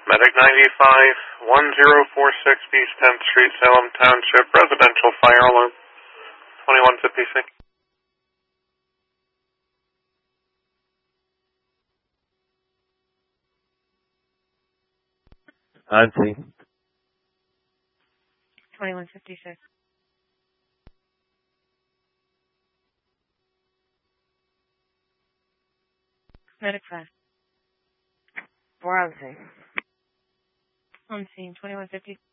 Medic 95, 1046 East 10th Street, Salem Township, residential fire alarm, 2156. On scene. 2156. Medic 5. We're on scene. On scene, 2150.